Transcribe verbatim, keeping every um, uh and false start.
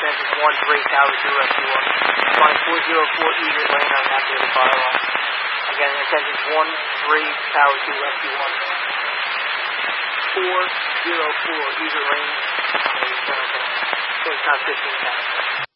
extension one three, Tower two, rescue one. Flying four zero four, Egret Lane on an activated fire alarm. Again, extension one three, Tower two, rescue one. four zero four, Egret Lane on a return. So it's not fifteen minutes.